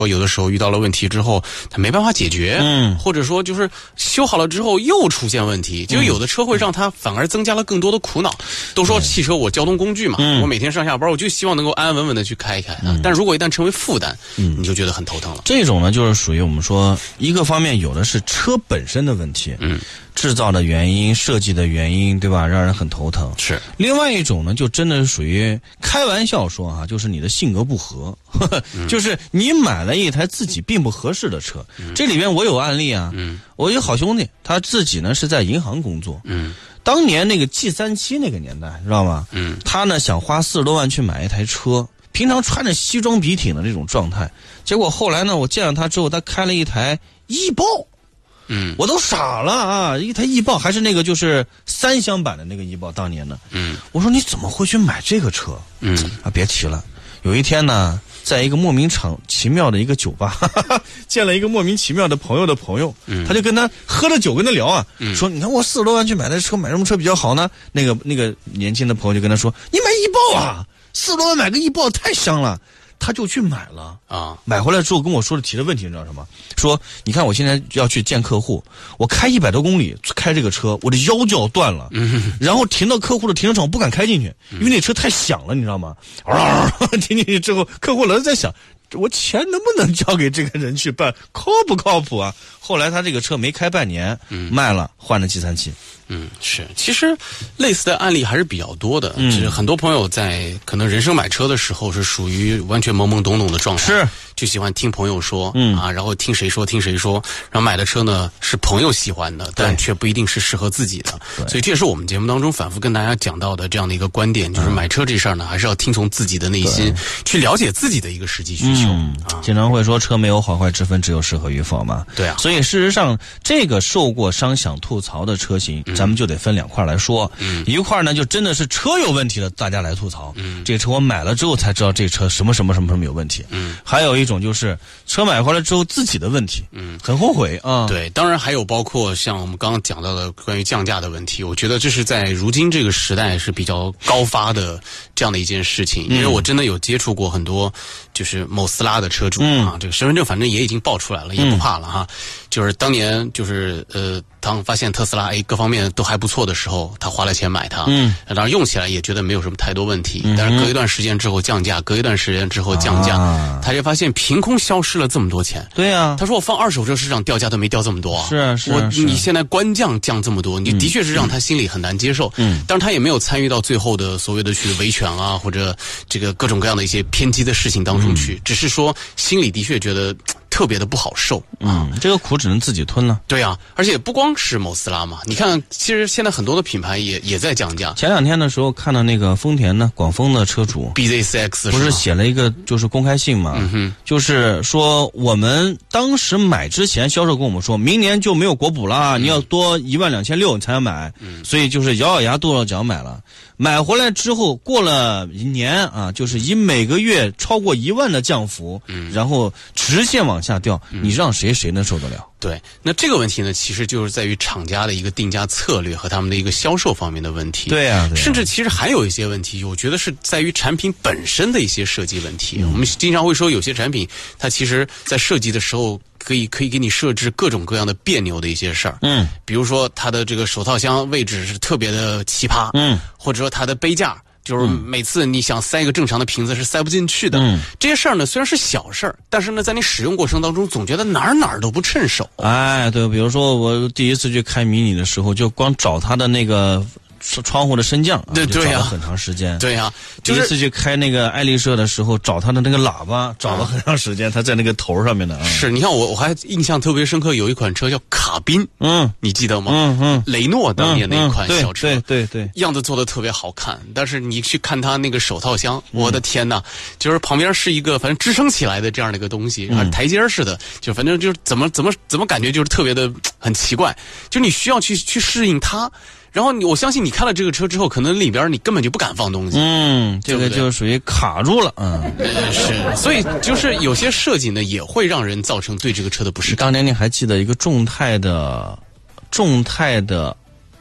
有的时候遇到了问题之后，它没办法解决，或者说就是修好了之后又出现问题，就有的车会让它反而增加了更多的苦恼。都说汽车我交通工具嘛，我每天上下班我就希望能够安安稳稳的去开一开，但如果一旦成为负担，你就觉得很头疼了。 这种呢，就是属于我们说一个方面有的是车本身的问题，制造的原因、设计的原因，对吧？让人很头疼。 是。 另外一种呢，就真的是属于开玩笑说啊，就是你的性格不合，就是你买了一台自己并不合适的车。这里面我有案例啊，我有好兄弟，他自己呢是在银行工作，当年那个 G37那个年代，知道吗？他呢想花40多万去买一台车，平常穿着西装笔挺的这种状态，结果后来呢，我见了他之后，他开了一台翼豹。我都傻了啊！一台翼豹还是那个就是3厢版的那个翼豹，当年的。我说你怎么会去买这个车？别提了。有一天呢，在一个莫名其妙的一个酒吧，见了一个莫名其妙的朋友的朋友，他就跟他喝着酒跟他聊啊，说你看我40多万去买台车，买什么车比较好呢？那个年轻的朋友就跟他说，你买翼豹啊，40多万买个翼豹太香了。他就去买了啊，买回来之后跟我说的提的问题你知道什么？说你看我现在要去见客户，我开100多公里开这个车，我的腰就要断了，然后停到客户的停车场我不敢开进去，因为那车太响了，你知道吗？停进去之后，客户老是在想，我钱能不能交给这个人去办，靠不靠谱啊？后来他这个车没开半年，卖了，换了G37。 是，其实类似的案例还是比较多的。就是很多朋友在可能人生买车的时候是属于完全懵懵懂懂的状态， 是就喜欢听朋友说，然后听谁说，然后买的车呢是朋友喜欢的，但却不一定是适合自己的。所以这也是我们节目当中反复跟大家讲到的这样的一个观点，就是买车这事儿呢，还是要听从自己的内心，去了解自己的一个实际需求。 经常会说车没有好坏之分，只有适合与否嘛。 对啊。 所以事实上，这个受过伤想吐槽的车型，咱们就得分2块来说。一块呢就真的是车有问题的，大家来吐槽。这个车我买了之后才知道这车什么有问题。还有一种就是车买回来之后自己的问题，很后悔啊。 对，当然还有包括像我们刚刚讲到的关于降价的问题，我觉得这是在如今这个时代是比较高发的这样的一件事情。因为我真的有接触过很多就是某斯拉的车主啊，这个身份证反正也已经报出来了，也不怕了哈。就是当年就是当发现特斯拉各方面都还不错的时候，他花了钱买它，当然用起来也觉得没有什么太多问题。但是隔一段时间之后降价，隔一段时间之后降价，他就发现凭空消失了这么多钱。 对啊， 他说我放二手车市场掉价都没掉这么多。 是你现在官降这么多，你的确是让他心里很难接受。但是他也没有参与到最后的所谓的去维权啊，或者这个各种各样的一些偏激的事情当中去，只是说心里的确觉得特别的不好受啊。 这个苦只能自己吞了。 对啊，而且不光是某斯拉嘛，你看其实现在很多的品牌也在降价。 前2天的时候看到那个丰田呢，广丰的车主 BZ4X 不是写了一个就是公开信嘛，就是说我们当时买之前销售跟我们说明年就没有国补了，你要多12600你才能买，所以就是咬咬牙跺着脚买了。买回来之后过了1年啊，就是以每个月超过1万的降幅，然后直线往下掉，你让谁能受得了？ 对，那这个问题呢，其实就是在于厂家的一个定价策略和他们的一个销售方面的问题。 对啊， 甚至其实还有一些问题，我觉得是在于产品本身的一些设计问题。我们经常会说，有些产品它其实在设计的时候可以给你设置各种各样的别扭的一些事儿。比如说它的这个手套箱位置是特别的奇葩，或者说它的杯架。就是每次你想塞一个正常的瓶子是塞不进去的。这些事儿呢虽然是小事儿，但是呢在你使用过程当中总觉得哪儿都不趁手。 对，比如说我第一次去开迷你的时候，就光找它的那个窗户的升降， 对找了很长时间。 对呀， 第一次去开那个爱丽舍的时候，找它的那个喇叭，找了很长时间，它在那个头上面的。 是，你看我还印象特别深刻，有一款车叫卡宾，你记得吗？雷诺当年那款小车， 对， 样子做的特别好看，但是你去看它那个手套箱，我的天哪，就是旁边是一个反正支撑起来的这样的一个东西，台阶似的，就反正就是怎么感觉就是特别的很奇怪，就你需要去适应它。然后我相信你开了这个车之后，可能里边你根本就不敢放东西。 这个就属于卡住了。 是，所以就是有些设计呢，也会让人造成对这个车的不适感。 当年你还记得一个众泰的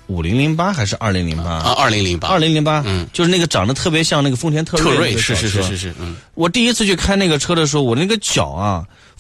5008还是2008 啊？2008， 就是那个长得特别像那个丰田特锐， 是， 我第一次去开那个车的时候，我那个脚啊。